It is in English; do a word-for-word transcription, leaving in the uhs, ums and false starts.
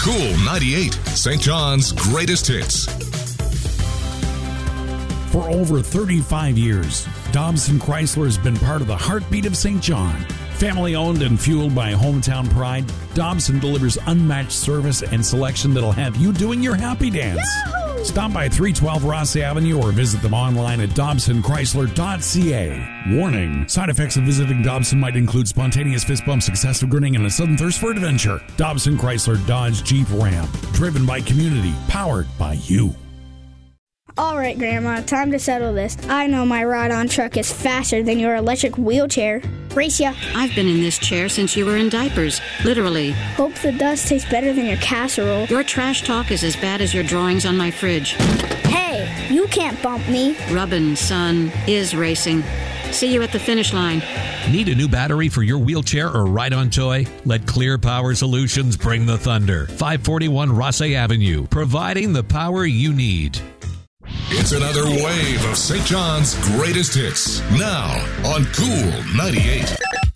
Cool ninety-eight, Saint John's greatest hits. For over thirty-five years, Dobson Chrysler has been part of the heartbeat of Saint John. Family owned and fueled by hometown pride, Dobson delivers unmatched service and selection that'll have you doing your happy dance. Yahoo! Stop by three twelve Ross Avenue or visit them online at dobson chrysler dot c a. Warning, side effects of visiting Dobson might include spontaneous fist bumps, excessive grinning, and a sudden thirst for adventure. Dobson Chrysler Dodge Jeep Ram, driven by community, powered by you. All right, Grandma, time to settle this. I know my ride-on truck is faster than your electric wheelchair. Race ya. I've been in this chair since you were in diapers, literally. Hope the dust tastes better than your casserole. Your trash talk is as bad as your drawings on my fridge. Hey, you can't bump me. Rubbin', son, is racing. See you at the finish line. Need a new battery for your wheelchair or ride-on toy? Let Clear Power Solutions bring the thunder. five forty-one Rosse Avenue, providing the power you need. It's another wave of Saint John's greatest hits. Now on Cool ninety-eight.